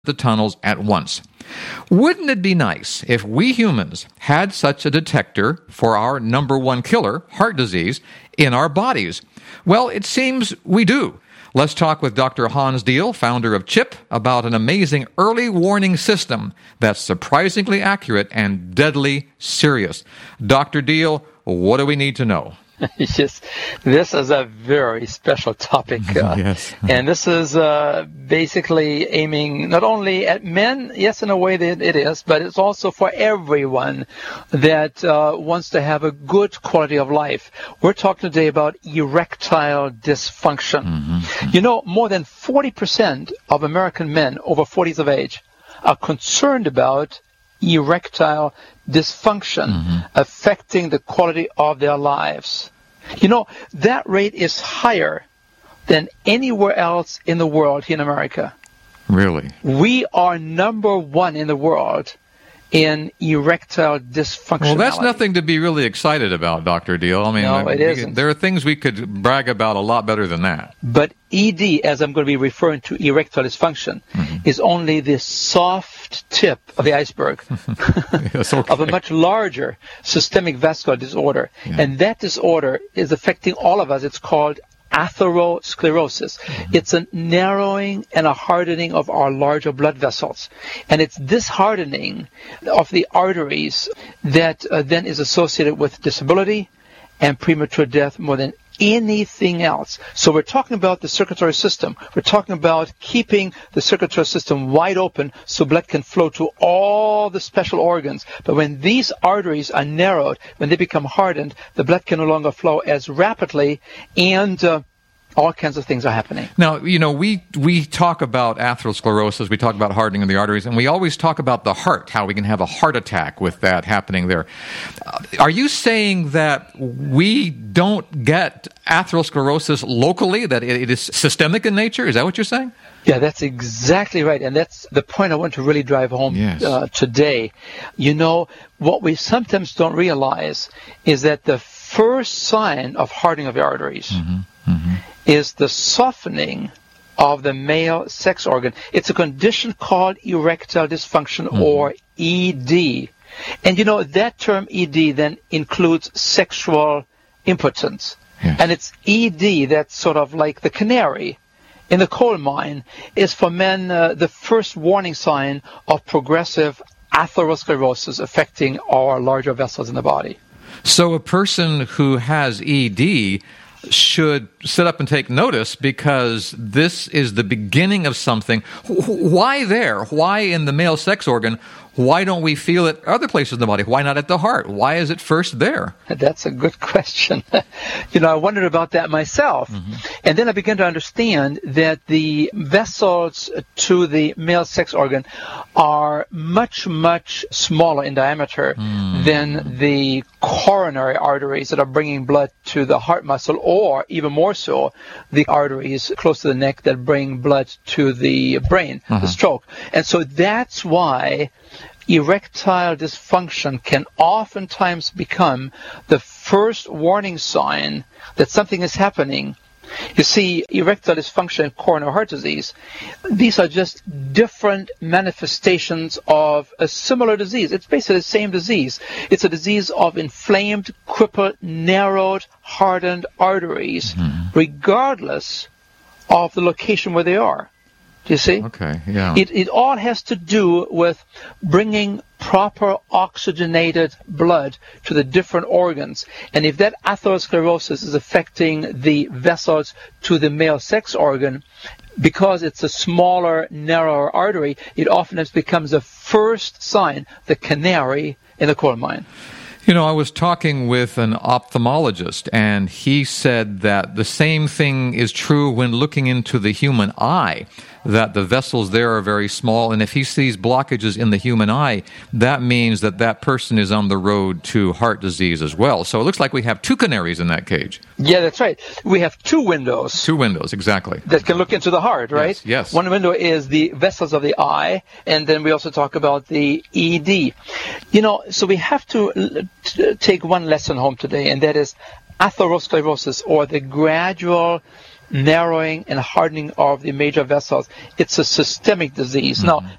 the tunnels at once. Wouldn't it be nice if we humans had such a detector for our number one killer, heart disease, in our bodies? Well, it seems we do. Let's talk with Dr. Hans Diehl, founder of CHIP, about an amazing early warning system that's surprisingly accurate and deadly serious. Dr. Diehl, what do we need to know? Yes, this is a very special topic. Yes. And this is basically aiming not only at men, yes, in a way that it is, but it's also for everyone that wants to have a good quality of life. We're talking today about erectile dysfunction. Mm-hmm. You know, more than 40% of American men over 40s of age are concerned about erectile dysfunction affecting the quality of their lives. You know, that rate is higher than anywhere else in the world here in America. Really? We are number one in the world in erectile dysfunction. Well, that's nothing to be really excited about, Dr. Diehl. I mean, no, it isn't. There are things we could brag about a lot better than that. But ED, as I'm going to be referring to erectile dysfunction, is only the soft tip of the iceberg yes, okay. of a much larger systemic vascular disorder. Yeah. And that disorder is affecting all of us. It's called atherosclerosis. It's a narrowing and a hardening of our larger blood vessels. And it's this hardening of the arteries that then is associated with disability and premature death more than anything else. So we're talking about the circulatory system. We're talking about keeping the circulatory system wide open so blood can flow to all the special organs. But when these arteries are narrowed, when they become hardened, the blood can no longer flow as rapidly, and all kinds of things are happening. Now, you know, we talk about atherosclerosis, we talk about hardening of the arteries, and we always talk about the heart, how we can have a heart attack with that happening there. Are you saying that we don't get atherosclerosis locally, that it is systemic in nature? Is that what you're saying? Yeah, that's exactly right. And that's the point I want to really drive home today. You know, what we sometimes don't realize is that the first sign of hardening of the arteries is the softening of the male sex organ. It's a condition called erectile dysfunction or ED. And you know, that term ED then includes sexual impotence. Yes. And it's ED that's sort of like the canary in the coal mine is for men the first warning sign of progressive atherosclerosis affecting our larger vessels in the body. So a person who has ED should sit up and take notice, because this is the beginning of something. Why there? Why in the male sex organ? Why don't we feel it other places in the body? Why not at the heart? Why is it first there? That's a good question. You know, I wondered about that myself. And then I began to understand that the vessels to the male sex organ are much, much smaller in diameter than the coronary arteries that are bringing blood to the heart muscle, or even more so, the arteries close to the neck that bring blood to the brain, the stroke. And so that's why erectile dysfunction can oftentimes become the first warning sign that something is happening. You see, erectile dysfunction and coronary heart disease, these are just different manifestations of a similar disease. It's basically the same disease. It's a disease of inflamed, crippled, narrowed, hardened arteries, regardless of the location where they are. Do you see? Okay, yeah. It all has to do with bringing proper oxygenated blood to the different organs. And if that atherosclerosis is affecting the vessels to the male sex organ, because it's a smaller, narrower artery, it often becomes a first sign, the canary in the coal mine. You know, I was talking with an ophthalmologist, and he said that the same thing is true when looking into the human eye, that the vessels there are very small, and if he sees blockages in the human eye, that means that that person is on the road to heart disease as well. So it looks like we have two canaries in that cage. Yeah, that's right. We have two windows. Two windows, exactly. That can look into the heart, right? Yes. One window is the vessels of the eye, and then we also talk about the ED. You know, so we have to take one lesson home today, and that is atherosclerosis, or the gradual narrowing and hardening of the major vessels. It's a systemic disease. Now,